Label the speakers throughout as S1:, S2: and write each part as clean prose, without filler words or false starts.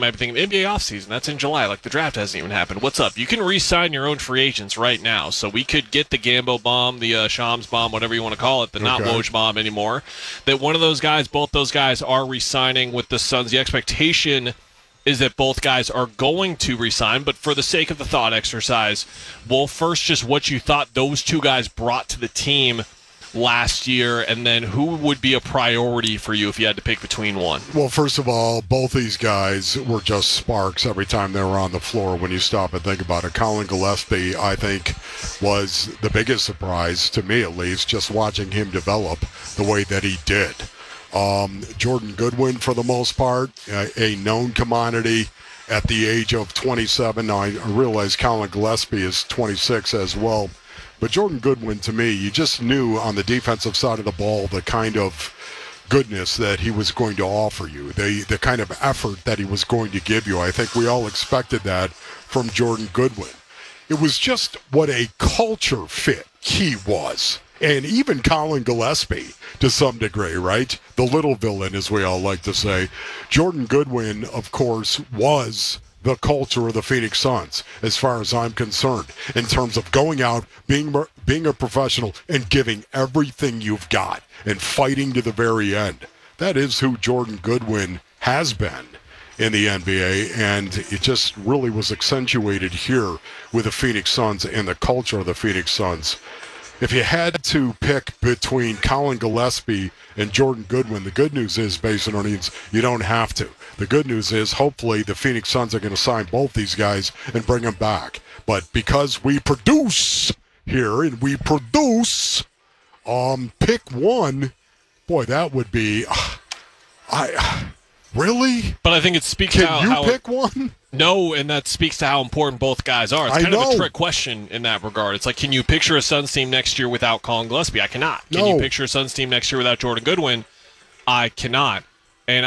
S1: might be thinking, NBA offseason, that's in July. Like, the draft hasn't even happened. What's up? You can re-sign your own free agents right now. So we could get the Gambo bomb, the Shams bomb, whatever you want to call it, the not Woj bomb anymore. That one of those guys, both those guys are re-signing with the Suns. The expectation is that both guys are going to resign, but for the sake of the thought exercise, well, first just what you thought those two guys brought to the team last year, and then who would be a priority for you if you had to pick between one?
S2: Well, first of all, both these guys were just sparks every time they were on the floor when you stop and think about it. Colin Gillespie, I think, was the biggest surprise, to me at least, just watching him develop the way that he did. Jordan Goodwin, for the most part, a known commodity at the age of 27. Now, I realize Colin Gillespie is 26 as well. But Jordan Goodwin, to me, you just knew on the defensive side of the ball the kind of goodness that he was going to offer you, the kind of effort that he was going to give you. I think we all expected that from Jordan Goodwin. It was just what a culture fit he was. And even Colin Gillespie, to some degree, right? The little villain, as we all like to say. Jordan Goodwin, of course, was the culture of the Phoenix Suns, as far as I'm concerned, in terms of going out, being a professional, and giving everything you've got, and fighting to the very end. That is who Jordan Goodwin has been in the NBA, and it just really was accentuated here with the Phoenix Suns and the culture of the Phoenix Suns. If you had to pick between Colin Gillespie and Jordan Goodwin, the good news is, Basin Earnings, you don't have to. The good news is, hopefully, the Phoenix Suns are going to sign both these guys and bring them back. But because we produce here and we produce, pick one, boy, that would be, really?
S1: But I think it speaks
S2: to
S1: how...
S2: Can you pick one?
S1: No, and that speaks to how important both guys are. It's kind of a trick question in that regard. It's like, can you picture a Suns team next year without Colin Gillespie? I cannot. Can you picture a Suns team next year without Jordan Goodwin? I cannot. And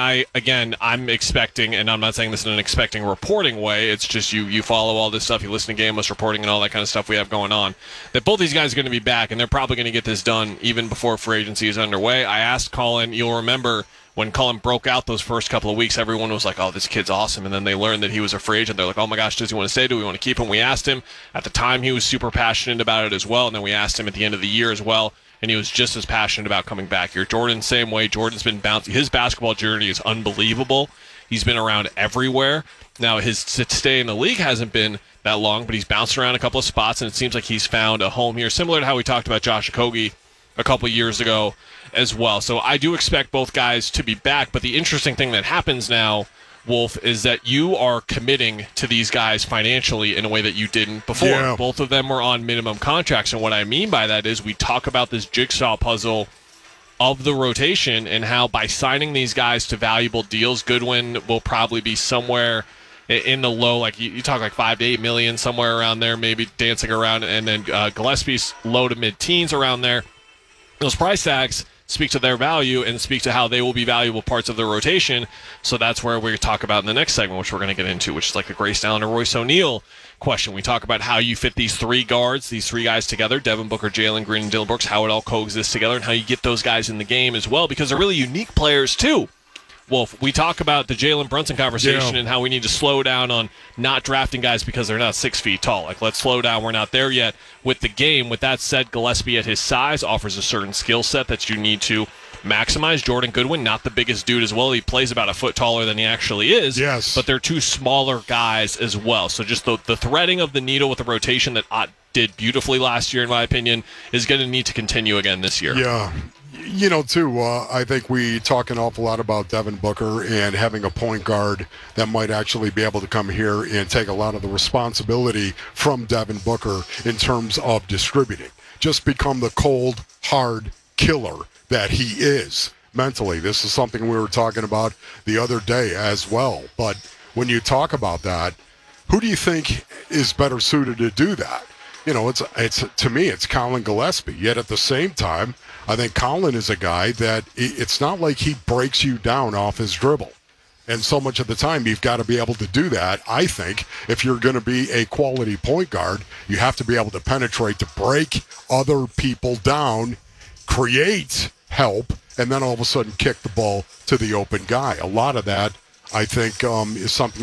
S1: I'm expecting, and I'm not saying this in an expecting reporting way, it's just you follow all this stuff, you listen to Game List reporting and all that kind of stuff we have going on, that both these guys are going to be back, and they're probably going to get this done even before free agency is underway. I asked Colin, you'll remember, when Colin broke out those first couple of weeks, everyone was like, oh, this kid's awesome. And then they learned that he was a free agent. They're like, oh, my gosh, does he want to stay? Do we want to keep him? We asked him. At the time, he was super passionate about it as well. And then we asked him at the end of the year as well. And he was just as passionate about coming back here. Jordan, same way. Jordan's been bouncing. His basketball journey is unbelievable. He's been around everywhere. Now, his stay in the league hasn't been that long, but he's bounced around a couple of spots, and it seems like he's found a home here, similar to how we talked about Josh Okogie a couple of years ago as well. So I do expect both guys to be back, but the interesting thing that happens now, Wolf, is that you are committing to these guys financially in a way that you didn't before.
S2: Yeah.
S1: Both of them were on minimum contracts, and what I mean by that is we talk about this jigsaw puzzle of the rotation and how by signing these guys to valuable deals, Goodwin will probably be somewhere in the low, like you talk like $5 to $8 million, somewhere around there, maybe dancing around, and then Gillespie's low to mid-teens around there. Those price tags speak to their value and speak to how they will be valuable parts of the rotation. So that's where we talk about in the next segment, which we're going to get into, which is like the Grayson Allen or Royce O'Neal question. We talk about how you fit these three guards, these three guys together, Devin Booker, Jalen Green, and Dillon Brooks, how it all coexists together, and how you get those guys in the game as well, because they're really unique players too. Wolf, we talk about the Jalen Brunson conversation and how we need to slow down on not drafting guys because they're not 6 feet tall. Like, let's slow down. We're not there yet with the game. With that said, Gillespie at his size offers a certain skill set that you need to maximize. Jordan Goodwin, not the biggest dude as well. He plays about a foot taller than he actually is.
S2: Yes.
S1: But they're two smaller guys as well. So just the threading of the needle with the rotation that Ott did beautifully last year, in my opinion, is going to need to continue again this year.
S2: Yeah. You know, too, I think we talk an awful lot about Devin Booker and having a point guard that might actually be able to come here and take a lot of the responsibility from Devin Booker in terms of distributing. Just become the cold, hard killer that he is mentally. This is something we were talking about the other day as well. But when you talk about that, who do you think is better suited to do that? You know, it's to me, it's Colin Gillespie. Yet at the same time, I think Colin is a guy that it's not like he breaks you down off his dribble. And so much of the time, you've got to be able to do that. I think if you're going to be a quality point guard, you have to be able to penetrate, to break other people down, create help, and then all of a sudden kick the ball to the open guy. A lot of that, I think, is something